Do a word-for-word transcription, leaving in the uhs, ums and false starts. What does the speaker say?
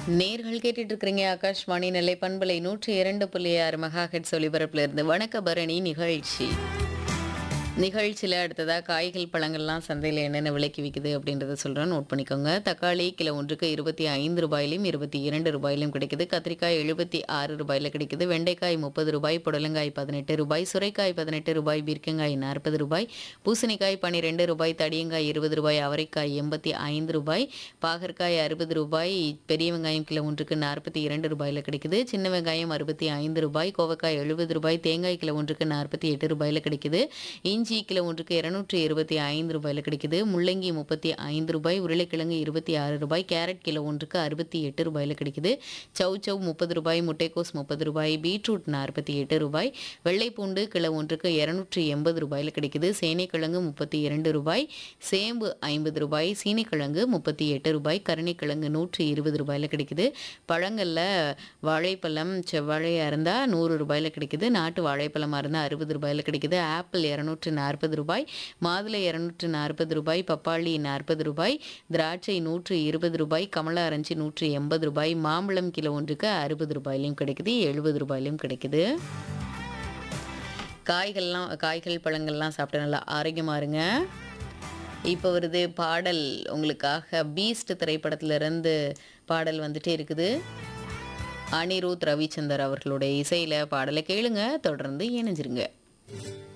நேர்கள் கேட்டுட்டு இருக்கிறீங்க ஆகாஷ்வாணி நெல்லை பண்பலை நூற்றி இரண்டு புள்ளி ஆறு மெகா ஹெட்ஸ் ஒலிபரப்புல இருந்து வணக்க பரணி நிகழ்ச்சி. நிகழ்ச்சியில் அடுத்ததாக காய்கள் பழங்கள்லாம் சந்தையில் என்னென்ன விலைக்கு விற்குது அப்படின்றத சொல்கிறேன், நோட் பண்ணிக்கோங்க. தக்காளி கிலோ ஒன்றுக்கு இருபத்தி ஐந்து ரூபாயிலும் இருபத்தி இரண்டு ரூபாயிலும் கிடைக்குது. கத்திரிக்காய் எழுபத்தி ஆறு ரூபாயில் கிடைக்குது. வெண்டைக்காய் முப்பது ரூபாய், புடலங்காய் பதினெட்டு ரூபாய், சுரைக்காய் பதினெட்டு ரூபாய், பீர்க்கங்காய் நாற்பது ரூபாய், பூசணிக்காய் பன்னிரெண்டு ரூபாய், தடியங்காய் இருபது ரூபாய், அவரைக்காய் எண்பத்தி ஐந்து ரூபாய், பாகற்காய் அறுபது ரூபாய், பெரிய வெங்காயம் கிலோ ஒன்றுக்கு நாற்பத்தி இரண்டு ரூபாயில் கிடைக்குது. சின்ன வெங்காயம் அறுபத்தி ஐந்து ரூபாய், கோவக்காய் எழுபது ரூபாய், தேங்காய் கிலோ ஒன்றுக்கு நாற்பத்தி எட்டு ரூபாயில் கிடைக்குது. இஞ்சி கிலோ ஒன்றுக்கு இருநூற்றி இருபத்தி ஐந்து ரூபாயில் கிடைக்குது. முள்ளங்கி முப்பத்தி ஐந்து ரூபாய், உருளைக்கிழங்கு இருபத்தி ஆறு ரூபாய், கேரட் கிலோ ஒன்றுக்கு அறுபத்தி எட்டு ரூபாயில் கிடைக்குது. சவ் சவ் முப்பது ரூபாய், முட்டைக்கோஸ் முப்பது ரூபாய், பீட்ரூட் நாற்பத்தி எட்டு ரூபாய், வெள்ளைப்பூண்டு கிலோ ஒன்றுக்கு இருநூற்றி எண்பது ரூபாயில் கிடைக்குது. சேனைக்கிழங்கு முப்பத்தி இரண்டு ரூபாய், சேம்பு ஐம்பது ரூபாய், சீனிக்கிழங்கு முப்பத்தி எட்டு ரூபாய், கருணைக்கிழங்கு நூற்றி இருபது ரூபாயில் கிடைக்குது. பழங்களில் வாழைப்பழம் செவ்வாழையாக இருந்தால் நூறு ரூபாயில் கிடைக்குது. நாட்டு வாழைப்பழமாக இருந்தால் அறுபது ரூபாயில் கிடைக்குது. ஆப்பிள் இரநூற்று நாற்பது ரூபாய், மாதுளை இருநூற்று நாற்பது ரூபாய், பப்பாளி நாற்பது ரூபாய், திராட்சை நூற்று இருபது ரூபாய், கமலா ஆரஞ்சு நூற்றி எண்பது ரூபாய், மாம்பழம் கிலோ ஒன்றுக்கு அறுபது ரூபாயிலையும் கிடைக்குது, எழுபது ரூபாயிலையும் கிடைக்குது. காய்கள்லாம் காய்கள் பழங்கள்லாம் சாப்பிட்டு நல்லா ஆரோக்கியமாக இருங்க. இப்போ வருது பாடல் உங்களுக்காக. பீஸ்ட் திரைப்படத்திலிருந்து பாடல் வந்துட்டே இருக்குது. அனிருத் ரவிச்சந்தர் அவர்களுடைய இசையில் பாடலை கேளுங்க, தொடர்ந்து இணைஞ்சிருங்க.